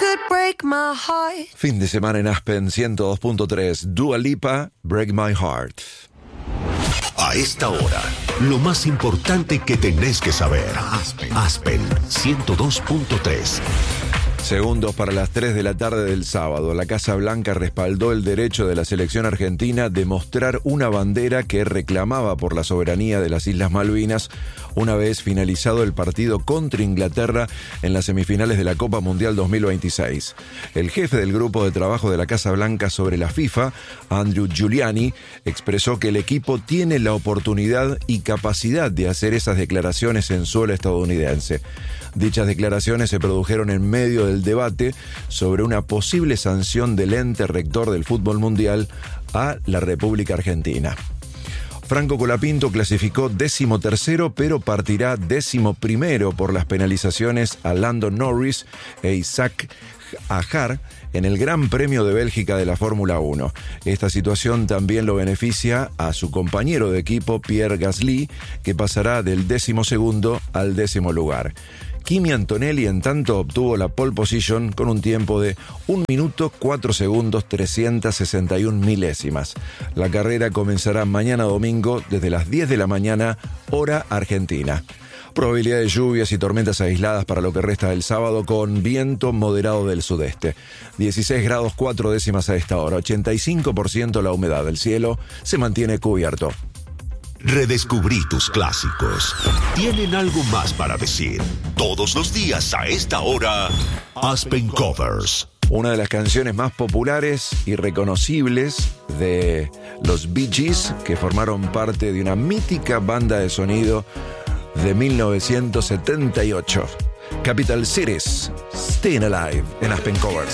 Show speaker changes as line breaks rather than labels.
could break my heart.
Fin de semana en Aspen 102.3, Dua Lipa, Break My Heart.
A esta hora, lo más importante que tenés que saber. Aspen 102.3.
Segundos para las 3 de la tarde del sábado, la Casa Blanca respaldó el derecho de la selección argentina de mostrar una bandera que reclamaba por la soberanía de las Islas Malvinas una vez finalizado el partido contra Inglaterra en las semifinales de la Copa Mundial 2026. El jefe del grupo de trabajo de la Casa Blanca sobre la FIFA, Andrew Giuliani, expresó que el equipo tiene la oportunidad y capacidad de hacer esas declaraciones en suelo estadounidense. Dichas declaraciones se produjeron en medio del debate sobre una posible sanción del ente rector del fútbol mundial a la República Argentina. Franco Colapinto clasificó 13º, pero partirá 11º por las penalizaciones a Lando Norris e Isaac Ajar en el Gran Premio de Bélgica de la Fórmula 1. Esta situación también lo beneficia a su compañero de equipo Pierre Gasly, que pasará del 12º al 10º lugar. Kimi Antonelli, en tanto, obtuvo la pole position con un tiempo de 1 minuto 4 segundos 361 milésimas. La carrera comenzará mañana domingo desde las 10 de la mañana, hora argentina. Probabilidad de lluvias y tormentas aisladas para lo que resta del sábado, con viento moderado del sudeste. 16 grados 4 décimas a esta hora, 85% la humedad. El cielo se mantiene cubierto.
Redescubrí tus clásicos. Tienen algo más para decir. Todos los días a esta hora, Aspen Covers.
Una de las canciones más populares y reconocibles de los Bee Gees, que formaron parte de una mítica banda de sonido de 1978. Capital Cities, Staying Alive en Aspen Covers.